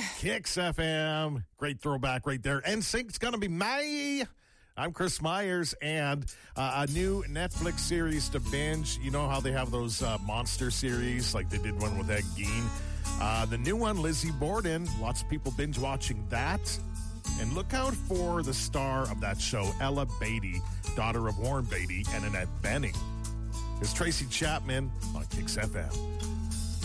Kicks FM. Great throwback right there. NSYNC's going to be May. I'm Chris Myers, and a new Netflix series to binge. You know how they have those monster series, like they did one with Ed Gein. The new one, Lizzie Borden. Lots of people binge watching that. And look out for the star of that show, Ella Beatty, daughter of Warren Beatty and Annette Bening. It's Tracy Chapman on Kicks FM.